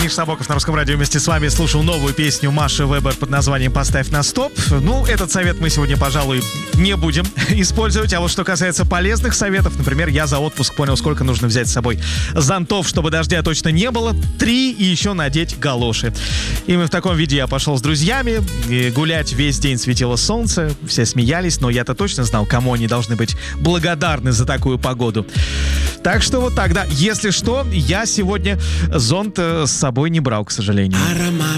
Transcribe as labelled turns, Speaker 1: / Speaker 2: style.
Speaker 1: Миша Сабоков на Русском радио вместе с вами слушал новую песню Маши Вебер под названием «Поставь на стоп». Ну, этот совет мы сегодня, пожалуй, не будем использовать. А вот что касается полезных советов, например, я за отпуск понял, сколько нужно взять с собой зонтов, чтобы дождя точно не было. 3 и еще надеть галоши. Именно в таком виде я пошел с друзьями. И гулять весь день светило солнце. Все смеялись, но я-то точно знал, кому они должны быть благодарны за такую погоду. Так что вот так, да. Если что, я сегодня зонт с собой не брал, к сожалению.